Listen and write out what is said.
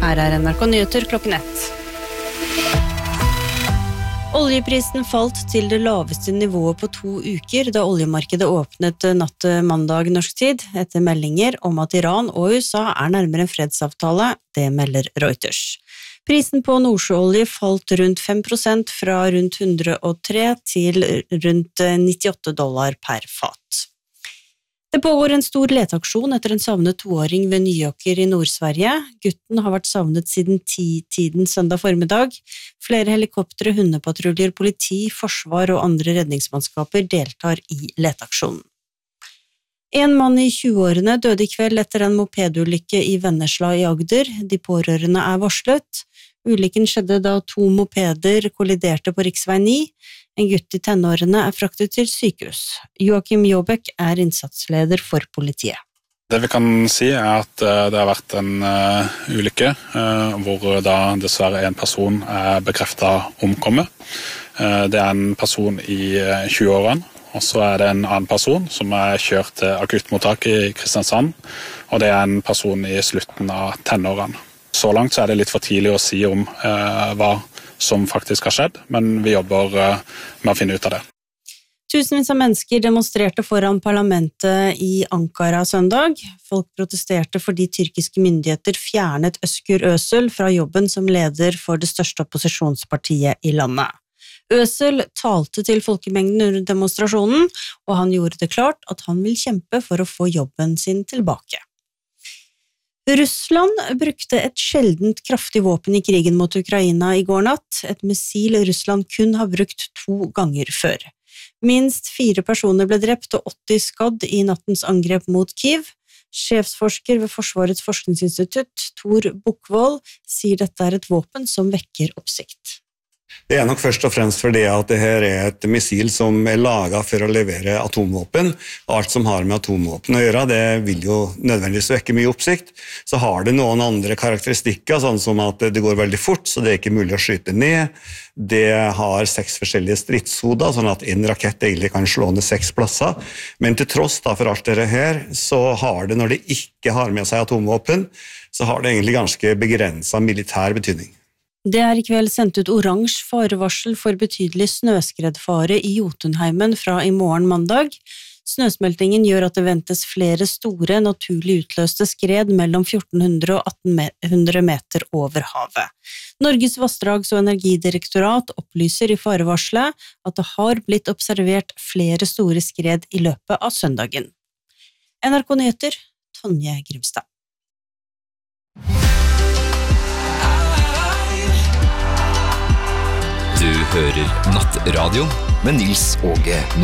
Her NRK Nyheter klokken 1. Oljeprisen falt til det laveste nivået på 2 uker da oljemarkedet åpnet natt mandag norsk tid, etter meldinger om at Iran og USA nærmere en fredsavtale, det melder Reuters. Prisen på nordsjøolje falt rundt 5% fra rundt 103 til rundt $98 per fat. Det pågår en stor letaksjon etter en savnet 2-åring ved Nyåker i Nord-Sverige. Gutten har vært savnet siden 10-tiden søndag formiddag. Flere helikoptre, hundepatruljer, politi, forsvar og andre redningsmannskaper deltar i letaksjonen. En mann i 20-årene døde i kveld etter en mopedulykke i Vennesla i Agder. De pårørende varslet. Ulykken skjedde da 2 mopeder kolliderte på riksvei 9. En gutt i tenårene fraktet til sykehus. Joakim Jåbæk innsatsleder for politiet. Det vi kan si at det har vært en ulykke, hvor da dessverre en person bekreftet omkommet. Det en person i 20-årene, og så det en annen person som kjørt til akuttmottak i Kristiansand, og det en person i slutten av tenårene. Så langt så det litt for tidlig å si om hva som faktisk har skjedd, men vi jobber med å finne ut av det. Tusenvis av mennesker demonstrerte foran parlamentet i Ankara søndag. Folk protesterte fordi tyrkiske myndigheter fjernet Özgür Özel fra jobben som leder for det største opposisjonspartiet i landet. Özel talte til folkemengden under demonstrasjonen, og han gjorde det klart at han vil kjempe for å få jobben sin tilbake. Russland brukte et sjeldent kraftig våpen i krigen mot Ukraina i går natt, et missil Russland kun har brukt 2 ganger før. Minst 4 personer ble drept og 80 skadd i nattens angrep mot Kiev. Sjefsforsker ved Forsvarets forskningsinstitutt, Tor Bukkvold, sier dette et våpen som vekker oppsikt. Det nok først og fremst fordi at det her et missil som laget for å levere atomvåpen. Alt som har med atomvåpen å gjøre, det vil jo nødvendigvis vekke mye oppsikt. Så har det noen andre karakteristikker, sånn som at det går veldig fort, så det ikke mulig å skyte ned. Det har 6 forskjellige stridshoder, sånn at en rakett egentlig kan slå ned 6 plasser. Men til tross for alt dette her, så har det, når det ikke har med seg atomvåpen, så har det egentlig ganske begrenset militær betydning. Det i kveld sendt ut oransje farevarsel for betydelig snøskredfare i Jotunheimen fra i morgen mandag. Snøsmeltingen gjør at det ventes flere store, naturlig utløste skred mellom 1400 og 1800 meter over havet. Norges vassdrags- og energidirektorat opplyser i farevarselet at det har blitt observert flere store skred i løpet av søndagen. NRK Nyheter, Tonje Grimstad. Du hører Nattradio med Nils Åge